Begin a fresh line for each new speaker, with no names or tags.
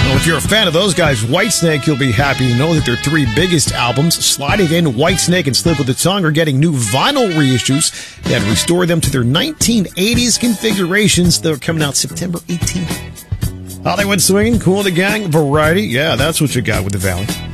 Well, if you're a fan of those guys, Whitesnake, you'll be happy to know that their three biggest albums, Slide It In, Whitesnake, and Slip with the Tongue, are getting new vinyl reissues that restore them to their 1980s configurations. They're coming out September 18th. Hollywood Swinging, Kool and the Gang, Variety. Yeah, that's what you got with the Valley.